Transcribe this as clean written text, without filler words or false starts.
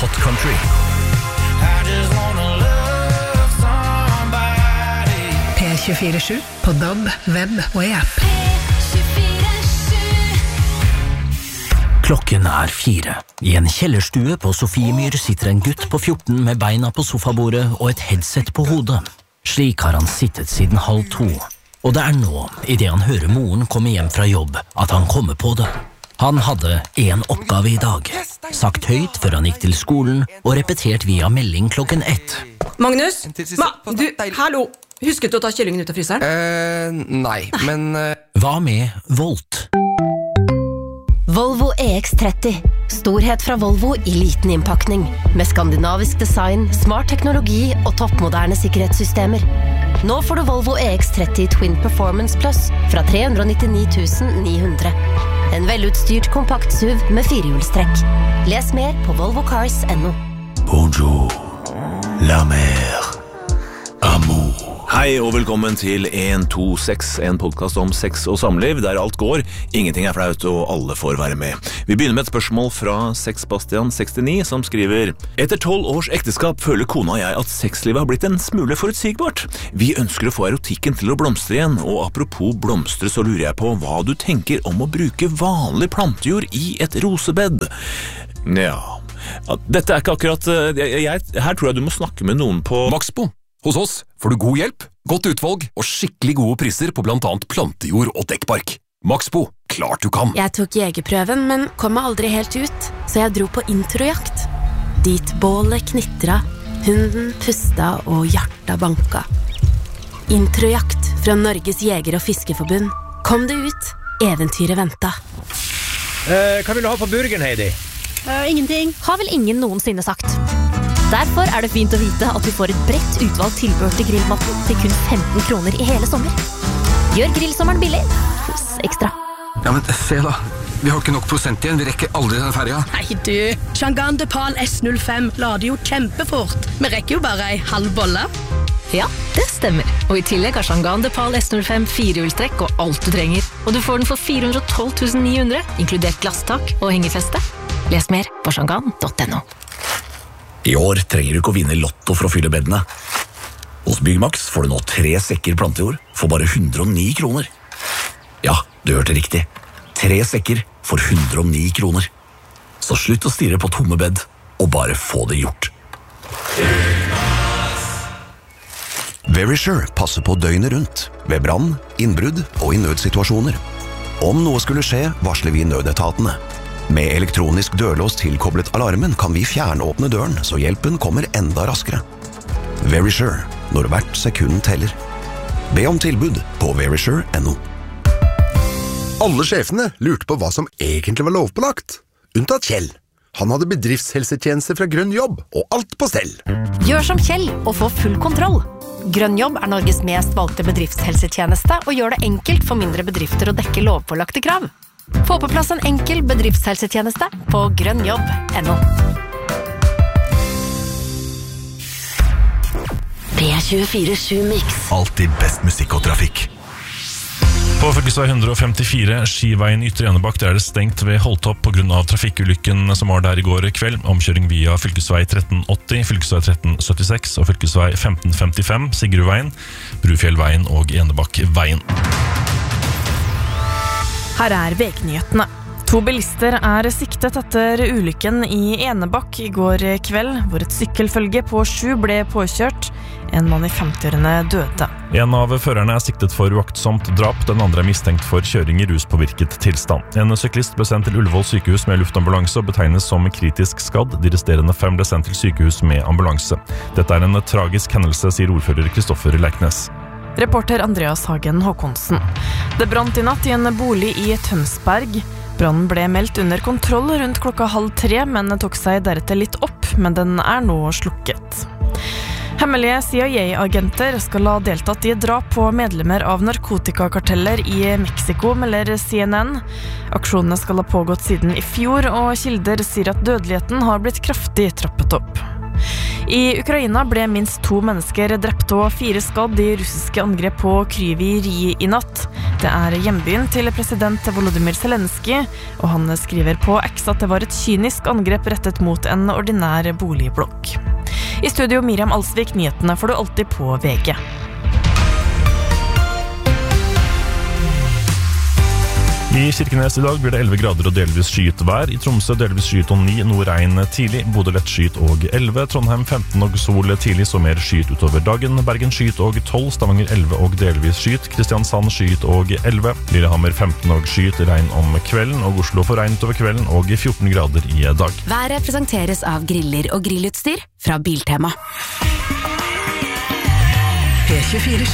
hot country. P24/7 på DAB, web og i app. Klokken 4. I en kjellerstue på Sofiemyr sitter en gutt på 14 med beina på sofabordet og et headset på hodet. Slik har han sittet siden 1:30, og det nå, i det han hører moren komme hjem fra jobb, at han kommer på det. Han hadde en oppgave i dag, sagt høyt før han gikk til skolen, og repetert via melding klokken 1. Magnus? Du, hallo! Husket du å ta kyllingen ut av fryseren? Nei, men... Hva med Volt? Volvo EX30. Storhet fra Volvo i liten innpakning. Med skandinavisk design, smart teknologi og toppmoderne sikkerhetssystemer. Nå får du Volvo EX30 Twin Performance Plus fra 399 900. En velutstyrt kompakt SUV med 4-hjulstrekk. Les mer på volvocars.no. Bonjour, la mer, amour. Hei og velkommen til 126, en podcast om sex og samliv, der alt går, ingenting flaut og alle får være med. Vi begynner med et spørsmål fra Sexbastian 69, som skriver: Etter 12 års ekteskap føler kona og jeg at sexlivet har blitt en smule forutsigbart. Vi ønsker å få erotikken til å blomstre igjen, og apropos blomstre så lurer jeg på hva du tenker om å bruke vanlig plantejord i et rosebed. Ja, dette ikke akkurat... her tror jeg du må snakke med noen på... Maxbo. Hos oss får du god hjelp, godt utvalg og skikkelig gode priser på blant annet plantejord og dekkbark. Maxbo, klart du kan! Jeg tok jegerprøven, men kom meg aldri helt ut, så jeg dro på introjakt. Dit bålet knitra, hunden pusta og hjertet banka. Introjakt fra Norges Jeger- og Fiskeforbund. Kom det ut, eventyret venta. Hva vil du ha på burgeren, Heidi? Ingenting. Har vel ingen noensinne sagt. Derfor det fint å vite at du får et bredt utvalgt tilbehør til grillmatten til kun 15 kroner i hele sommer. Gjør grillsommeren billig hos Ekstra. Ja, men se da. Vi har ikke nok prosent igjen. Vi rekker aldri den ferja. Nei du, Shangan Depal S05 lader jo kjempefort. Vi rekker jo bare ei halv bolle. Ja, det stemmer. Og i tillegg har Shangan Depal S05 4-hjulstrekk og alt du trenger. Og du får den for 412 900, inkludert glasstak og hengefeste. Les mer på shangan.no. I år trenger du ikke å vinne lotto for å fylle beddene. Hos Byggmax får du nå 3 sekker plantejord for bare 109 kroner. Ja, du hørte riktig. 3 sekker for 109 kroner. Så slutt å stirre på tomme bed, og bare få det gjort. Verisure passer på døgnet rundt, ved brann, innbrudd og i nødsituasjoner. Om noe skulle skje, varsler vi nødetatene. Med elektronisk dørlås tilkoblet alarmen kan vi fjernåpne døren, så hjelpen kommer enda raskere. Verisure, når hvert sekund teller. Be om tilbud på verisure.no. Alle sjefene lurte på hva som egentlig var lovpålagt. Unntatt Kjell. Han hadde bedriftshelsetjeneste fra Grønn Jobb, og alt på stell. Gjør som Kjell og få full kontroll. Grønn Jobb Norges mest valgte bedriftshelsetjeneste og gjør det enkelt for mindre bedrifter å dekke lovpålagte krav. Få på plass en enkel bedriftshelsetjeneste på grønnjobb.no. P24/7 Mix. Alltid best musikk og trafikk. På fylkesvei 154, Skiveien Ytre Enebakk, der det stengt ved Holtopp på grunn av trafikkulykken som var der i går kveld. Omkjøring via fylkesvei 1380, fylkesvei 1376 og fylkesvei 1555, Sigrudveien, Brufjellveien og Enebakkveien. Her VG-nyhetene. 2 bilister siktet etter ulykken i Enebakk i går kveld, hvor et sykkelfølge på 7 ble påkjørt. En mann i 50-årene døde. En av førerne siktet for uaktsomt drap, den andre mistenkt for kjøring i ruspåvirket tilstand. En syklist ble sendt til Ullevål sykehus med luftambulanse og betegnes som kritisk skadd. De resterende 5 ble sendt til sykehus med ambulanse. Dette en tragisk hendelse, sier ordfører Kristoffer Leiknes. Reporter Andreas Hagen Håkonsen. Det brant i natt i en bolig i Tønsberg. Brannen ble meldt under kontroll rundt klokka 2:30, men tok seg deretter litt opp, men den nå slukket. Hemmelige CIA-agenter skal ha deltatt i et drap på medlemmer av narkotikakarteller i Mexico, melder CNN. Aksjonene skal ha pågått siden i fjor, og kilder sier at dødeligheten har blitt kraftig trappet opp. I Ukraina ble minst 2 mennesker drept og 4 skadd i russiske angrep på Kryvyi i natt. Det hjembyen til president Volodymyr Zelensky, og han skriver på X at det var et kynisk angrep rettet mot en ordinær boligblokk. I studio Miriam Alsvik, nyhetene får du alltid på VG. I Kirkenes i dag blir det 11 grader og delvis skyet vær. I Tromsø delvis skyet og 9, noe regn tidlig. Bodø lett skyet og 11. Trondheim 15 og sol tidlig, så mer skyet utover dagen. Bergen skyet og 12. Stavanger 11 og delvis skyet. Kristiansand skyet og 11. Lillehammer 15 og skyet, regn om kvelden. Og Oslo får regn utover kvelden og 14 grader i dag. Været presenteres av griller og grillutstyr fra Biltema. P24